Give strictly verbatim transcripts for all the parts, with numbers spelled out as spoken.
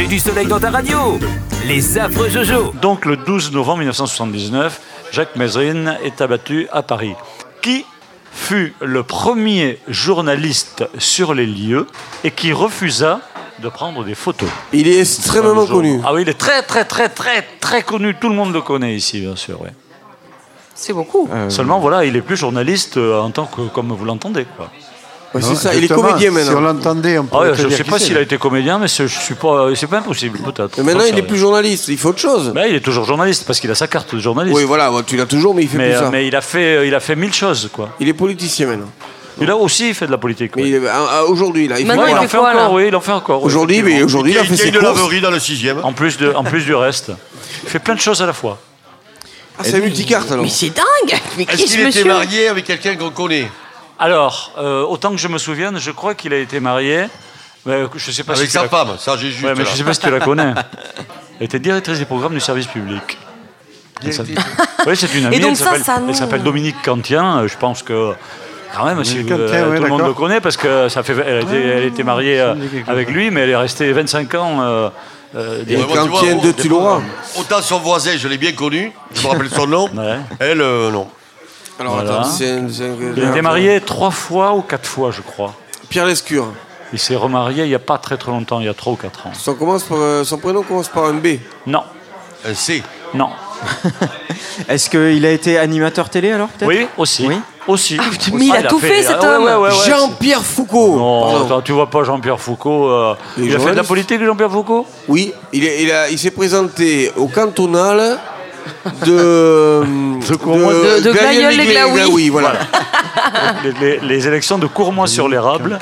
Mets du soleil dans ta radio. Les affreux Jojo. Donc le douze novembre mille neuf cent soixante-dix-neuf, Jacques Mézrine est abattu à Paris. Qui fut le premier journaliste sur les lieux et qui refusa de prendre des photos? Il est extrêmement connu. Ah oui, il est très très très très très connu. Tout le monde le connaît ici, bien sûr. Ouais. C'est beaucoup. Euh... Seulement, voilà, il est plus journaliste euh, en tant que comme vous l'entendez, quoi. Ouais, c'est ça, il est comédien maintenant. Si on l'entendait, on ah pourrait ouais, Je ne sais pas s'il a été comédien, mais je suis pas, c'est pas impossible, peut-être. Mais maintenant, il n'est plus journaliste, il fait autre chose. Ben, il est toujours journaliste, parce qu'il a sa carte de journaliste. Oui, voilà, tu l'as toujours, mais il fait mais, plus ça. Mais il a fait, il a fait mille choses, quoi. Il est politicien maintenant. Il a aussi fait de la politique. Mais il est, euh, aujourd'hui, là, il Maintenant, ouais, il, il en fait fait quoi, encore, là oui, il en fait encore. Aujourd'hui, oui, mais aujourd'hui, il a fait ses de courses. laverie dans le sixième. En plus de, en plus du reste, il fait plein de choses à la fois. Ah, c'est un multicarte alors. Mais c'est dingue. Mais qui Est-ce est qu'il ce était monsieur marié avec quelqu'un qu'on connaît? Alors, euh, autant que je me souvienne, je crois qu'il a été marié. Mais je sais pas avec si sa la... femme, ça j'ai juste. Ouais, mais là. je sais pas si tu la connais. Elle était directrice des programmes du service public. Directrice. Oui, c'est une amie. Et donc elle ça, s'appelle, ça nous- elle s'appelle Dominique Cantien. Je pense que quand même, si, Cantien, euh, ouais, tout le monde d'accord. le connaît parce que ça fait. Elle était, elle était mariée euh, avec lui, mais elle est restée vingt-cinq ans. Euh, euh, Et Ouais, moi, tu vois, Cantien de au- Tulois. Autant son voisin, je l'ai bien connu, je me rappelle son nom. Ouais. Elle, euh, non. Alors Voilà. attends, c'est un- c'est un- Il a été marié trois fois ou quatre fois, je crois. Pierre Lescure. Il s'est remarié il n'y a pas très très longtemps, il y a trois ou quatre ans. Son, commence par, euh, son prénom commence par un B. Non, Un C. non. Est-ce qu'il a été animateur télé alors peut-être? Oui, aussi. Oui. Aussi. Ah, mais il a tout fait, cet ah, homme. ouais, ouais, ouais, ouais. Jean-Pierre Foucault. Non, Pardon. attends, tu vois pas Jean-Pierre Foucault. euh, Il est il a fait de la journaliste. politique, Jean-Pierre Foucault? Oui, il, est- il, a- il s'est présenté au cantonal de. De Courmois- de- de Glaïeul-les-Glaouis. Glaouis, voilà. les, les- les élections de Courmois-sur-l'Érable.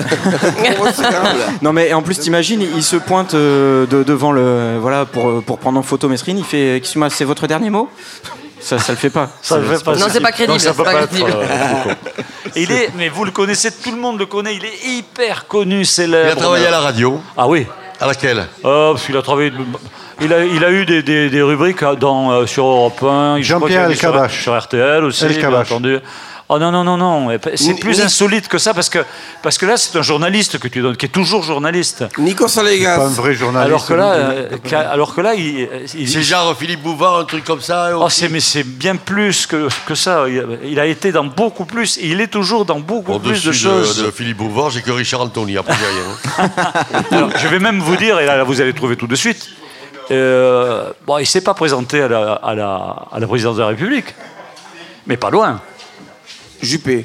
Non mais en plus t'imagines, il se pointe euh, de- devant le voilà pour pour prendre en photo Mézrine, il fait excuse-moi, c'est votre dernier mot? Ça ça le fait pas. Ça le fait pas. Non, c'est pas crédible, Donc, ça c'est peut pas pas être, crédible. euh, Foucault. Et il est, mais vous le connaissez, tout le monde le connaît. Il est hyper connu, Il célèbre. a travaillé à la radio. Ah oui. À laquelle? Oh, parce qu'il a travaillé. Il a, il a eu des, des, des rubriques dans, euh, sur Europe un. Je crois qu'il a Jean-Pierre mis sur- Elkabbach. Sur R T L aussi, bien Elkabbach. entendu. Oh non, non, non, non. C'est Ni- plus ni- insolite que ça parce que, parce que là, c'est un journaliste que tu donnes, qui est toujours journaliste. Nico Salegas. Pas un vrai journaliste. Alors que là, non euh, qu'a- alors que là il, il- C'est genre Philippe Bouvard, un truc comme ça. Oh, c'est, mais c'est bien plus que, que ça. Il, il a été dans beaucoup plus. Et il est toujours dans beaucoup plus de Au-dessus choses. de, de Philippe Bouvard, j'ai que Richard Anthony, après j'ai rien. Alors, je vais même vous dire, et là vous allez trouver tout de suite, euh, bon, il ne s'est pas présenté à la, à, la, à la présidence de la République, mais pas loin. Juppé.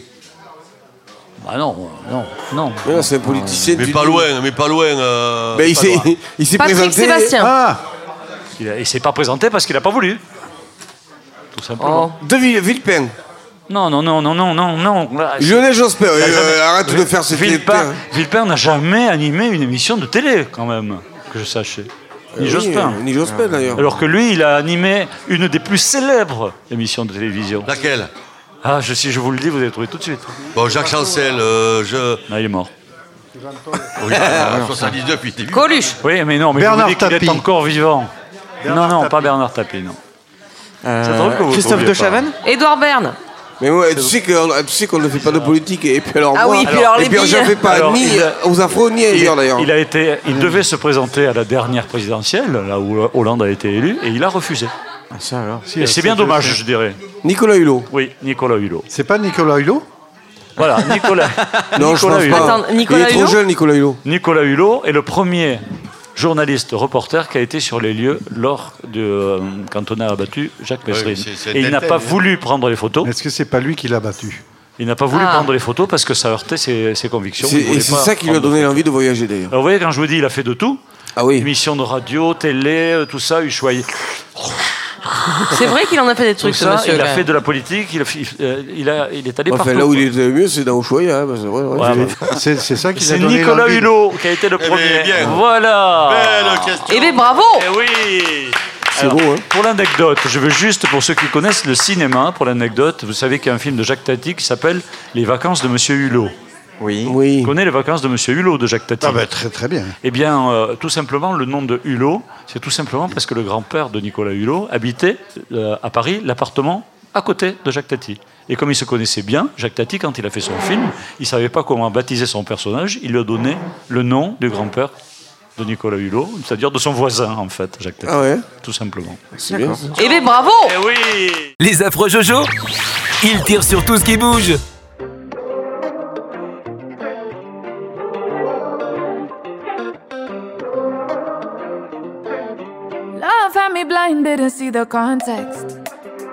Bah non, non, non. Mais non, c'est un politicien. Mais du- pas loin, mais pas loin. euh, Ben, il pas s'est, loin. il s'est Patrick présenté. Sébastien. Ah, Il ne s'est pas présenté parce qu'il n'a pas voulu. Tout simplement. Oh. De Ville- Villepin. Non, non, non, non, non, non, non. Là, Lionel Jospin. euh, Il a jamais- euh, arrête de faire cette Villepin, Villepin n'a jamais animé une émission de télé, quand même, que je sache. Ni Jospin. Ni Jospin d'ailleurs. Alors que lui, il a animé une des plus célèbres émissions de télévision. Laquelle? Ah, je, si je vous le dis, vous allez trouver tout de suite. Bon, Jacques Chancel, euh, je. Ah, il est mort. Oui, à soixante-dix-neuf, il était vu. Coluche. Oui, mais non, mais Bernard je vous dis qu'il est Tapie. encore vivant. Bernard non, non, Tapie. pas Bernard Tapie, non. Euh, C'est drôle que vous Christophe trouviez de pas. Chavannes? Édouard Berne. Mais ouais, tu sais, qu'on, tu sais qu'on ne fait pas de politique. Et puis alors, Ah moi, oui, et puis alors, les et puis billes. j'en fais pas Alors, ni il a- aux afros ni ailleurs d'ailleurs. Il, a été, il devait se présenter à la dernière présidentielle, là où Hollande a été élu, et il a refusé. Ah, ça alors. Et c'est bien dommage, je dirais. Nicolas Hulot. Oui, Nicolas Hulot. c'est pas Nicolas Hulot? Voilà, Nicolas, Non, je Nicolas pense Hulot. pas. Attends, Nicolas il est trop Hulot jeune, Nicolas Hulot. Nicolas Hulot est le premier journaliste reporter qui a été sur les lieux lors de euh, quand on a abattu Jacques Mézrine. mais c'est- c'est Et il n'a Tintin, pas hein. voulu prendre les photos. Est-ce que c'est pas lui qui l'a battu? Il n'a pas voulu Ah. prendre les photos parce que ça heurtait ses, ses convictions. C'est- Il voulait et c'est pas ça qui lui a prendre donné de l'envie de voyager d'ailleurs. Alors, vous voyez, quand je vous dis, il a fait de tout. Ah oui. Émissions de radio, télé, euh, tout ça, Ushuaïa. C'est vrai qu'il en a fait des Tout trucs, ce ça, monsieur. il quand a fait même. de la politique, il, a, fait- euh, il, a, il est allé Enfin, partout. là où quoi. il était le mieux, c'est dans Ushuaïa. Hein, c'est vrai, ouais. Voilà, bah, C'est, c'est ça qui c'est l'a donné Nicolas l'envie. Hulot qui a été le Eh premier. bien, bien. Voilà. Belle question. Eh bien, bravo. Eh oui. C'est Alors, beau, hein. Pour l'anecdote, je veux juste, pour ceux qui connaissent le cinéma, pour l'anecdote, vous savez qu'il y a un film de Jacques Tati qui s'appelle Les vacances de Monsieur Hulot. Oui. Oui. Vous connaissez les vacances de Monsieur Hulot de Jacques Tati? Ah ben très très bien. Eh bien, euh, tout simplement, le nom de Hulot, c'est tout simplement parce que le grand-père de Nicolas Hulot habitait euh, à Paris l'appartement à côté de Jacques Tati. Et comme il se connaissait bien, Jacques Tati, quand il a fait son film, il ne savait pas comment baptiser son personnage, il lui a donné le nom du grand-père de Nicolas Hulot, c'est-à-dire de son voisin, en fait, Jacques Tati. Ah ouais. Tout simplement. C'est bien. Eh bien, bravo! Eh oui! Les affreux Jojo, ils tirent sur tout ce qui bouge. Love had me blind, didn't see the context.